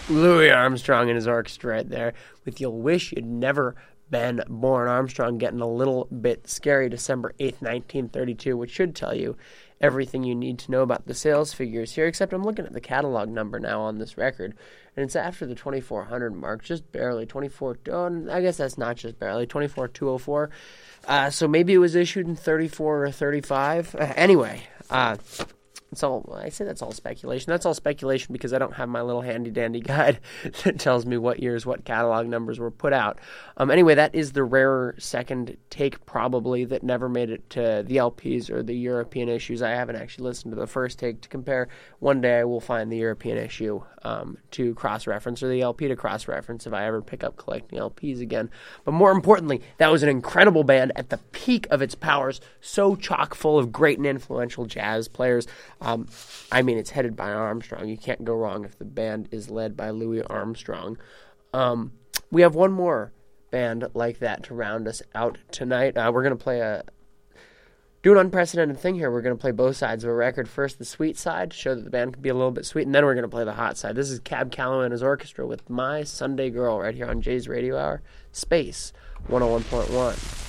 Louis Armstrong and his orchestra right there with You'll Wish You'd Never Been Born. Armstrong getting a little bit scary December 8th, 1932, which should tell you everything you need to know about the sales figures here, except I'm looking at the catalog number now on this record, and it's after the 2,400 mark, just barely, 24, I guess that's not just barely, 24,204, so maybe it was issued in 34 or 35, anyway, it's all, I say that's all speculation. That's all speculation because I don't have my little handy-dandy guide that tells me what years, what catalog numbers were put out. Anyway, that is the rarer second take probably that never made it to the LPs or the European issues. I haven't actually listened to the first take to compare. One day I will find the European issue to cross-reference, or the LP to cross-reference if I ever pick up collecting LPs again. But more importantly, that was an incredible band at the peak of its powers, so chock full of great and influential jazz players. I mean, it's headed by Armstrong. You can't go wrong if the band is led by Louis Armstrong. We have one more band like that to round us out tonight. We're going to do an unprecedented thing here. We're going to play both sides of a record. First, the sweet side, to show that the band can be a little bit sweet, and then we're going to play the hot side. This is Cab Calloway and his orchestra with My Sunday Girl right here on Jay's Radio Hour, Space 101.1.